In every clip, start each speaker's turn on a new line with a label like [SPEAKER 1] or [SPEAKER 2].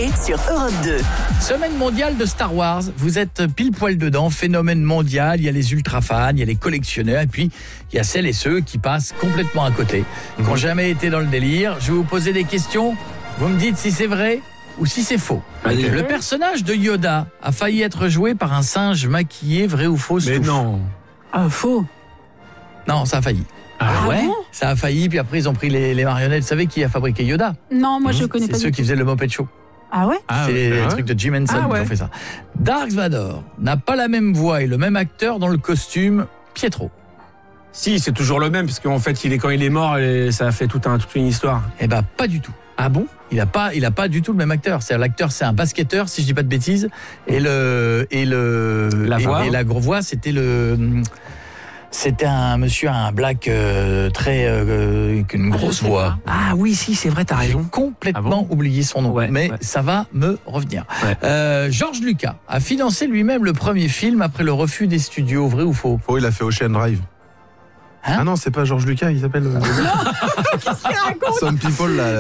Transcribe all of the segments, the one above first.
[SPEAKER 1] Coé sur Europe 2.
[SPEAKER 2] Semaine mondiale de Star Wars, vous êtes pile poil dedans, phénomène mondial, il y a les ultra fans, il y a les collectionneurs et puis il y a celles et ceux qui passent complètement à côté, qui n'ont jamais été dans le délire. Je vais vous poser des questions, vous me dites si c'est vrai ou si c'est faux.
[SPEAKER 3] Allez.
[SPEAKER 2] Le personnage de Yoda a failli être joué par un singe maquillé, vrai ou faux?
[SPEAKER 3] Mais non.
[SPEAKER 4] Ah, faux.
[SPEAKER 2] Non, ça a failli.
[SPEAKER 4] Ah ouais?
[SPEAKER 2] Ça a failli, puis après ils ont pris les marionnettes. Vous savez qui a fabriqué Yoda?
[SPEAKER 4] Non, moi je connais
[SPEAKER 2] C'est
[SPEAKER 4] pas
[SPEAKER 2] ceux
[SPEAKER 4] du
[SPEAKER 2] qui
[SPEAKER 4] tout.
[SPEAKER 2] faisaient le Muppet Show.
[SPEAKER 4] Ah ouais?
[SPEAKER 2] C'est les trucs de Jim Henson qui ont fait ça. Dark Vador n'a pas la même voix et le même acteur dans le costume Pietro.
[SPEAKER 3] Si, c'est toujours le même, parce qu'en fait, quand il est mort, ça a fait toute une histoire.
[SPEAKER 2] Eh ben, pas du tout.
[SPEAKER 3] Ah bon?
[SPEAKER 2] Il a pas du tout le même acteur. C'est l'acteur, c'est un basketteur, si je dis pas de bêtises. Et la voix, c'était un monsieur, un black avec une grosse voix.
[SPEAKER 3] Ah oui, si, c'est vrai, t'as
[SPEAKER 2] J'ai
[SPEAKER 3] raison.
[SPEAKER 2] complètement oublié son nom, mais
[SPEAKER 3] ouais.
[SPEAKER 2] ça va me revenir.
[SPEAKER 3] Ouais.
[SPEAKER 2] George Lucas a financé lui-même le premier film après le refus des studios, vrai ou faux?
[SPEAKER 5] Oh, il a fait Ocean Drive.
[SPEAKER 2] Hein?
[SPEAKER 5] Ah non, c'est pas George Lucas, il s'appelle.
[SPEAKER 4] Qu'est-ce qu'il raconte?
[SPEAKER 5] Some People, là.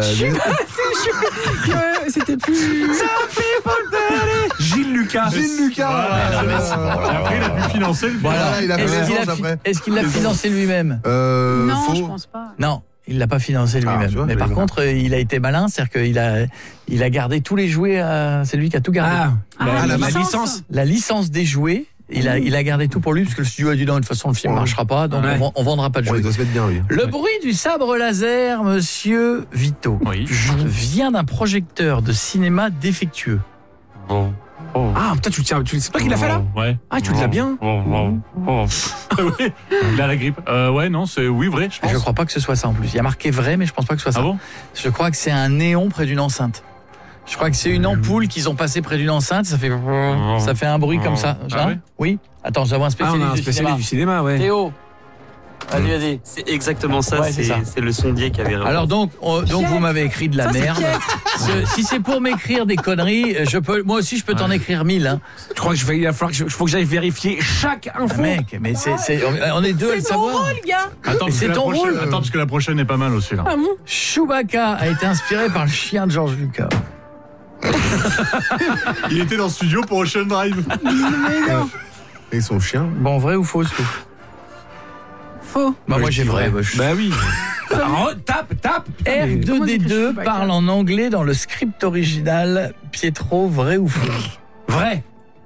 [SPEAKER 4] C'était plus...
[SPEAKER 3] Gilles Lucas.
[SPEAKER 5] Gilles Lucas.
[SPEAKER 6] Après, il a pu financer le
[SPEAKER 5] Voilà, il a fait
[SPEAKER 2] Est-ce
[SPEAKER 5] les
[SPEAKER 2] qu'il
[SPEAKER 5] anges
[SPEAKER 2] a,
[SPEAKER 5] après.
[SPEAKER 2] est-ce qu'il l'a financé lui-même?
[SPEAKER 4] Non,
[SPEAKER 5] faux.
[SPEAKER 4] je pense pas.
[SPEAKER 2] Non, il l'a pas financé lui-même.
[SPEAKER 5] tu vois,
[SPEAKER 2] mais par contre, il a été malin, c'est-à-dire qu'il a gardé tous les jouets. C'est lui qui a tout gardé.
[SPEAKER 3] La
[SPEAKER 4] licence.
[SPEAKER 3] licence.
[SPEAKER 2] La licence des jouets. Il a gardé tout pour lui parce que le studio a dit non, de toute façon le film marchera pas, donc on vendra pas de
[SPEAKER 5] Il
[SPEAKER 2] jouets.
[SPEAKER 5] doit se mettre bien, lui.
[SPEAKER 2] Le bruit du sabre laser, monsieur Vito, vient d'un projecteur de cinéma défectueux.
[SPEAKER 3] Ah, putain, c'est toi qui l'as fait là?
[SPEAKER 6] Ouais.
[SPEAKER 3] Ah, tu l'as bien?
[SPEAKER 6] Oui, il a la grippe. Ouais, non, c'est vrai, je pense.
[SPEAKER 2] Je crois pas que ce soit ça en plus. Il y a marqué vrai, mais je pense pas que ce soit ça.
[SPEAKER 6] Ah bon?
[SPEAKER 2] Je crois que c'est un néon près d'une enceinte. Je crois que c'est une ampoule qu'ils ont passée près d'une enceinte. Ça fait un bruit comme ça.
[SPEAKER 6] Ah ouais?
[SPEAKER 2] Oui. Attends, j'avais un spécialiste
[SPEAKER 3] du cinéma, ouais.
[SPEAKER 2] Théo. Vas-y.
[SPEAKER 7] C'est exactement ça,
[SPEAKER 2] Ouais, c'est ça.
[SPEAKER 7] c'est le sondier qui avait
[SPEAKER 2] Alors donc vous m'avez écrit de la merde. Si c'est pour m'écrire des conneries, moi aussi je peux t'en écrire 1000. Hein.
[SPEAKER 3] Je crois qu'il faut que j'aille vérifier chaque info.
[SPEAKER 2] Mec, mais on est deux à le
[SPEAKER 4] C'est ton
[SPEAKER 2] savoir.
[SPEAKER 4] rôle, gars.
[SPEAKER 6] Attends,
[SPEAKER 2] c'est ton rôle.
[SPEAKER 6] Attends, parce que la prochaine est pas mal aussi, là.
[SPEAKER 4] Ah bon?
[SPEAKER 2] Chewbacca a été inspiré par le chien de George Lucas.
[SPEAKER 6] Il était dans le studio pour Ocean Drive.
[SPEAKER 4] Mais non.
[SPEAKER 5] Et son chien.
[SPEAKER 2] Bon, vrai ou faux, Sou?
[SPEAKER 4] Faux.
[SPEAKER 2] Bah moi j'ai vrai.
[SPEAKER 3] Bah oui. Tape.
[SPEAKER 2] R2D2 parle en anglais dans le script original. Pietro, vrai ou faux?
[SPEAKER 3] Vrai.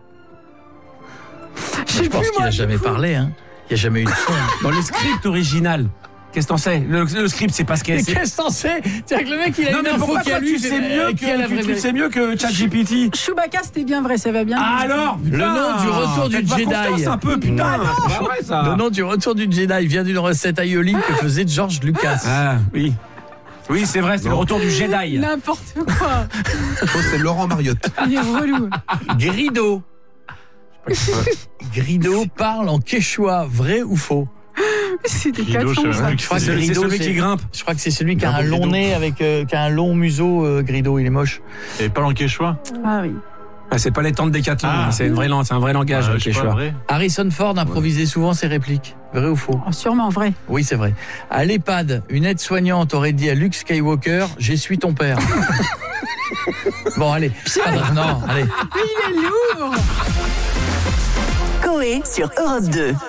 [SPEAKER 2] Je pense qu'il a jamais parlé. Hein. Il n'y a jamais eu de son.
[SPEAKER 3] Dans le script original. Qu'est-ce que t'en sais? Le script, c'est pas ce qu'est.
[SPEAKER 2] Mais qu'est-ce que t'en sais? C'est-à-dire que le mec, il a
[SPEAKER 3] Non,
[SPEAKER 2] une
[SPEAKER 3] mais
[SPEAKER 2] info
[SPEAKER 3] pourquoi
[SPEAKER 2] qui a
[SPEAKER 3] toi,
[SPEAKER 2] lu.
[SPEAKER 3] tu sais mieux que ChatGPT?
[SPEAKER 4] Chewbacca, c'était bien vrai, ça va bien.
[SPEAKER 3] Ah alors?
[SPEAKER 2] Le nom du retour du Jedi.
[SPEAKER 3] Confiance un peu, putain. C'est pas vrai, ça.
[SPEAKER 2] Le nom du retour du Jedi vient d'une recette aïoli que faisait George Lucas.
[SPEAKER 3] Ah, oui. Oui, c'est vrai, c'est le retour du Jedi.
[SPEAKER 4] N'importe quoi.
[SPEAKER 5] C'est Laurent Mariotte.
[SPEAKER 4] Il est relou.
[SPEAKER 2] Grido. Grido parle en quechua, vrai ou faux?
[SPEAKER 4] C'est des
[SPEAKER 6] Grido,
[SPEAKER 4] cachons,
[SPEAKER 6] je sais
[SPEAKER 4] ça.
[SPEAKER 6] même
[SPEAKER 2] Je crois que
[SPEAKER 3] C'est
[SPEAKER 2] Grido,
[SPEAKER 3] celui qui grimpe.
[SPEAKER 2] Je crois que c'est celui qui a un long
[SPEAKER 6] Grido.
[SPEAKER 2] nez avec qui a un long museau. Grido, il est moche.
[SPEAKER 6] Et pas en quechua.
[SPEAKER 4] Ah oui.
[SPEAKER 3] Ah, c'est pas les temps de Décathlon,
[SPEAKER 6] Ah.
[SPEAKER 3] c'est un vrai langage, le
[SPEAKER 6] Je sais pas,
[SPEAKER 3] quechua.
[SPEAKER 6] vrai.
[SPEAKER 2] Harrison Ford improvisait souvent ses répliques. Vrai ou faux?
[SPEAKER 4] Oh, sûrement vrai.
[SPEAKER 2] Oui, c'est vrai. À l'EHPAD, une aide-soignante aurait dit à Luke Skywalker « J'essuie ton père ». Bon, allez. Non, allez.
[SPEAKER 4] Il est lourd.
[SPEAKER 1] Coé sur Europe 2.